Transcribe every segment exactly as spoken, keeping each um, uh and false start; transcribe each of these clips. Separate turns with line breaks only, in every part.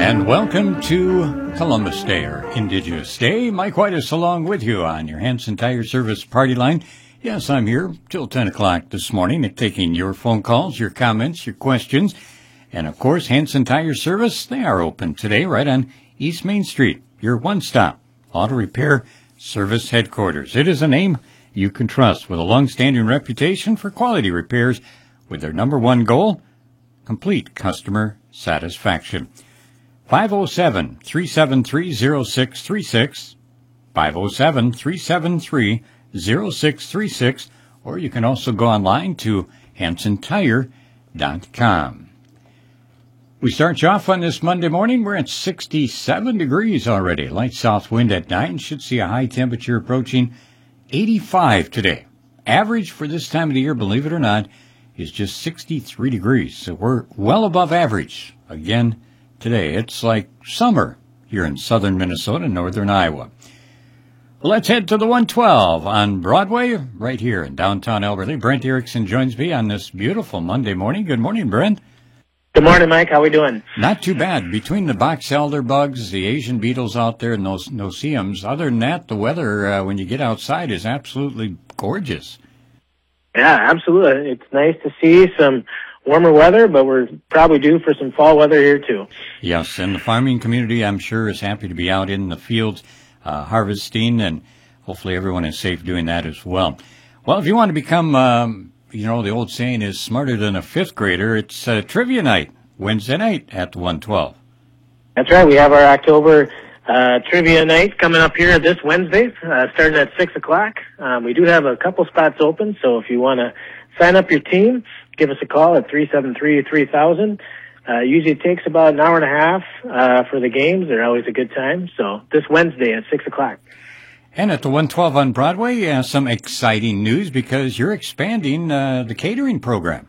And welcome to Columbus Day, or Indigenous Day. Mike White is along with you on your Hanson Tire Service party line. Yes, I'm here till ten o'clock this morning at taking your phone calls, your comments, your questions. And, of course, Hanson Tire Service, they are open today right on East Main Street, your one-stop auto repair service headquarters. It is a name you can trust with a long-standing reputation for quality repairs with their number one goal, complete customer satisfaction. five oh seven, three seven three, oh six three six, five oh seven, three seven three, oh six three six, or you can also go online to hanson tire dot com. We start you off on this Monday morning. We're at sixty-seven degrees already. Light south wind at nine. Should see a high temperature approaching eighty-five today. Average for this time of the year, believe it or not, is just sixty-three degrees. So we're well above average again today. It's like summer here in southern Minnesota and northern Iowa. Let's head to the one twelve on Broadway right here in downtown Alberta. Brent Erickson joins me on this beautiful Monday morning. Good morning, Brent.
Good morning, Mike. How we doing?
Not too bad. Between the box elder bugs, the Asian beetles out there, and those no-see-ums, other than that, the weather uh, when you get outside is absolutely gorgeous.
Yeah, absolutely. It's nice to see some warmer weather, but we're probably due for some fall weather here, too.
Yes, and the farming community, I'm sure, is happy to be out in the fields uh, harvesting, and hopefully everyone is safe doing that as well. Well, if you want to become... Um, You know, the old saying is smarter than a fifth grader. It's uh, trivia night, Wednesday night at one twelve.
That's right. We have our October uh, trivia night coming up here this Wednesday, uh, starting at six o'clock. Um, we do have a couple spots open, so if you want to sign up your team, give us a call at three seven three, three thousand. Uh, usually it takes about an hour and a half uh, for the games. They're always a good time. So this Wednesday at six o'clock.
And at the one twelve on Broadway, uh, some exciting news because you're expanding uh, the catering program.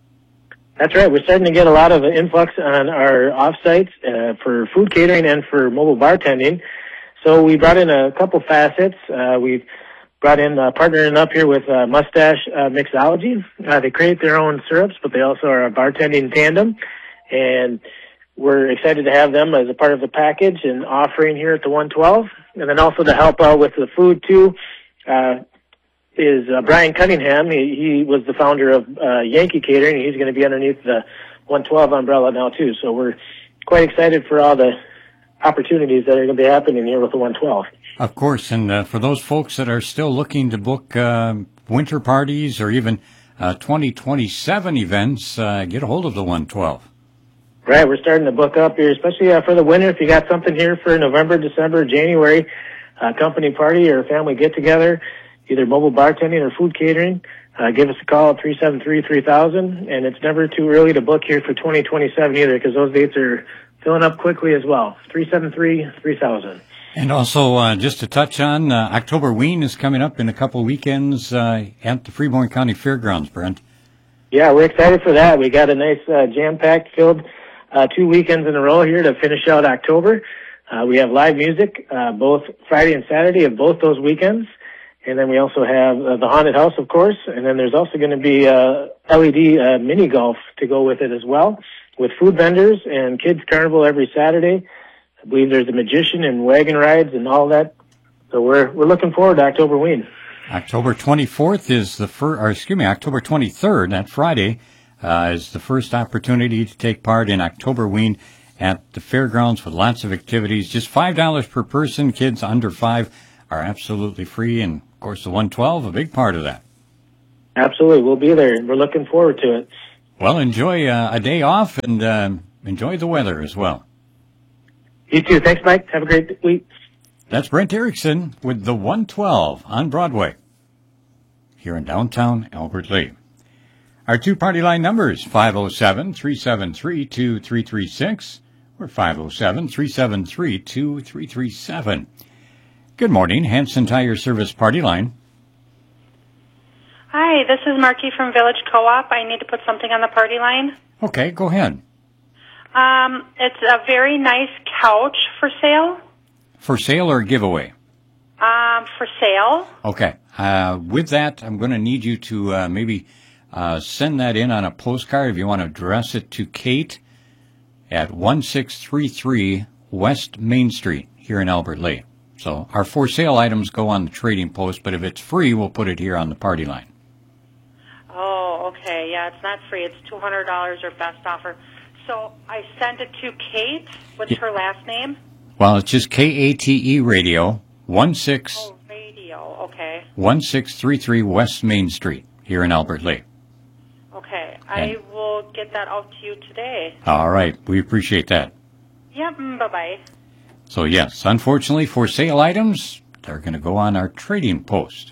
That's right. We're starting to get a lot of influx on our off-sites uh, for food catering and for mobile bartending. So we brought in a couple facets. Uh, we've brought in uh, partnering up here with uh, Mustache uh, Mixology. Uh, they create their own syrups, but they also are a bartending tandem. And we're excited to have them as a part of the package and offering here at the one twelve. And then also to help out with the food, too, uh, is uh, Brian Cunningham. He, he was the founder of uh, Yankee Catering. He's going to be underneath the one twelve umbrella now, too. So we're quite excited for all the opportunities that are going to be happening here with the one twelve.
Of course, and uh, for those folks that are still looking to book uh, winter parties or even uh, twenty twenty-seven events, uh, get a hold of the one twelve.
Right, we're starting to book up here, especially uh, for the winter. If you got something here for November, December, January, uh, company party or family get-together, either mobile bartending or food catering, uh, give us a call at three seven three, three thousand. And it's never too early to book here for twenty twenty-seven either, because those dates are filling up quickly as well. three seven three, three thousand.
And also, uh, just to touch on, uh, October Ween is coming up in a couple weekends uh, at the Freeborn County Fairgrounds, Brent.
Yeah, we're excited for that. We got a nice uh, jam-packed filled Uh, two weekends in a row here to finish out October. Uh, we have live music, uh, both Friday and Saturday of both those weekends. And then we also have uh, the Haunted House, of course. And then there's also going to be uh, L E D uh, mini golf to go with it as well, with food vendors and kids carnival every Saturday. I believe there's a magician and wagon rides and all that. So we're we're looking forward to October Ween.
October twenty-fourth is the first, or excuse me, October twenty-third, that Friday. Uh, is the first opportunity to take part in October Ween at the fairgrounds with lots of activities. Just five dollars per person. Kids under five are absolutely free. And, of course, the one twelve, a big part of that.
Absolutely. We'll be there. We're looking forward to it.
Well, enjoy uh, a day off and uh, enjoy the weather as well.
You too. Thanks, Mike. Have a great week.
That's Brent Erickson with the one twelve on Broadway here in downtown Albert Lea. Our two party line numbers, five oh seven, three seven three, two three three six or five oh seven, three seven three, two three three seven. Good morning, Hanson Tire Service party line.
Hi, this is Marky from Village Co-op. I need to put something on the party line.
Okay, go ahead.
Um, it's a very nice couch for sale.
For sale or giveaway?
Um, for sale.
Okay. Uh, with that, I'm going to need you to uh, maybe uh, send that in on a postcard if you want to address it to Kate at one six three three West Main Street here in Albert Lea. So our for sale items go on the trading post, but if it's free, we'll put it here on the party line.
Oh, okay. Yeah, it's not free. It's two hundred dollars or best offer. So I sent it to Kate. What's
Yeah.
her last name?
Well, it's just K A T E Radio, one six
Oh, radio. Okay.
one six three three West Main Street here in Albert Lea.
Okay. I
And-
will get that out to you today.
All right. We appreciate that.
Yep. Mm, bye-bye.
So, yes, unfortunately, for sale items, they're going to go on our trading post.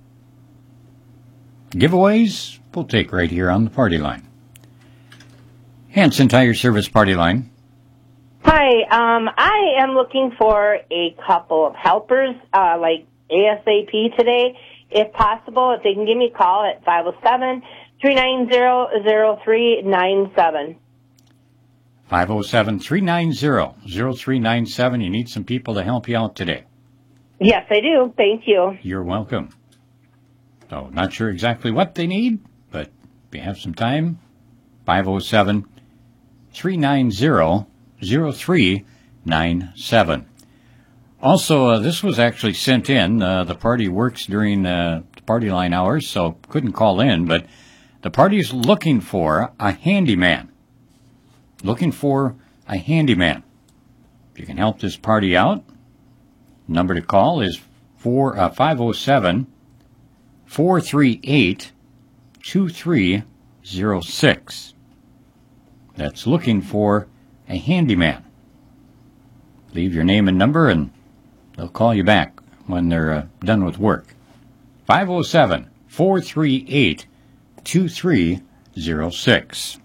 Giveaways, we'll take right here on the party line. Hanson Tire Service party line.
Hi, um, I am looking for a couple of helpers, uh, like ASAP today, if possible. If they can give me a call at five oh seven, three nine zero, zero three nine seven.
five oh seven, three nine zero, zero three nine seven. You need some people to help you out today.
Yes, I do. Thank you.
You're welcome. So, not sure exactly what they need, but if you have some time, five oh seven, three nine zero, zero three nine seven. Also, uh, this was actually sent in. Uh, the party works during uh, the party line hours, so couldn't call in, but the party's looking for a handyman. Looking for a handyman. If you can help this party out, number to call is four, uh, five oh seven, four three eight, two three zero six. That's looking for a handyman. Leave your name and number and they'll call you back when they're uh, done with work. five oh seven, four three eight, two three zero six.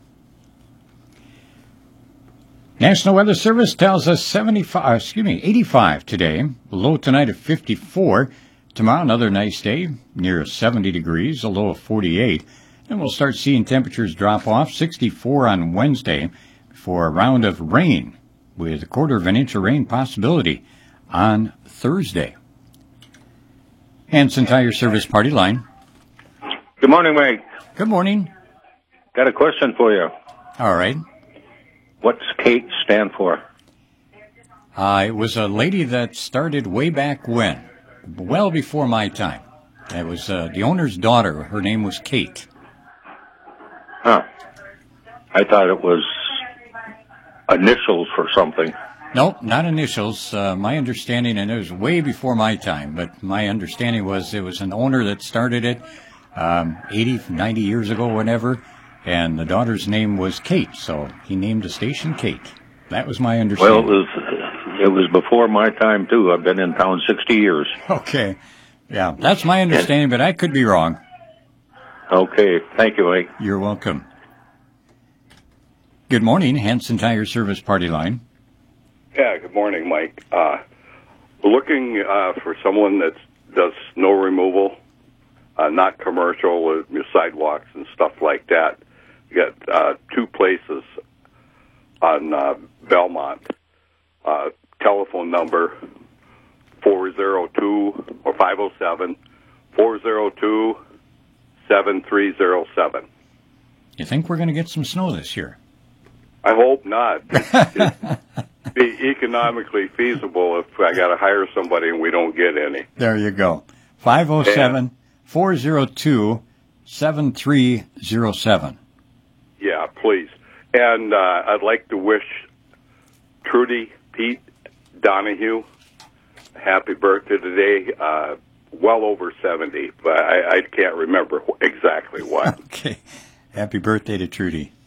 National Weather Service tells us seventy-five, excuse me, eighty-five today. Low tonight of fifty-four. Tomorrow, another nice day, near seventy degrees, a low of forty-eight. And we'll start seeing temperatures drop off. sixty-four on Wednesday for a round of rain with a quarter of an inch of rain possibility on Thursday. Hanson Tire Service party line.
Good morning, Mike.
Good morning.
Got a question for you.
All right.
What's Kate stand for?
Uh, it was a lady that started way back when, well before my time. It was uh, the owner's daughter. Her name was Kate.
Huh. I thought it was initials for something.
Nope, not initials. Uh, my understanding, and it was way before my time, but my understanding was it was an owner that started it um, eighty, ninety years ago, whenever, and the daughter's name was Kate, so he named the station Kate. That was my
Well,
understanding.
it was it was before my time, too. I've been in town sixty years.
Okay. Yeah, that's my understanding, but I could be wrong.
Okay. Thank you, Mike.
You're welcome. Good morning, Hanson Tire Service party line.
Yeah, good morning, Mike. Uh, we're looking uh, for someone that does snow removal, uh, not commercial, with sidewalks and stuff like that. We got uh, two places on uh, Belmont. Uh, telephone number four oh two or five oh seven, four oh two, seven three oh seven.
You think we're going to get some snow this year?
I hope not. It'd be economically feasible if I got to hire somebody and we don't get any.
There you go. five oh seven, four oh two, seven three oh seven.
Yeah, please. And uh, I'd like to wish Trudy Pete Donahue a happy birthday today. Uh, well over seventy, but I, I can't remember exactly what.
Okay. Happy birthday to Trudy.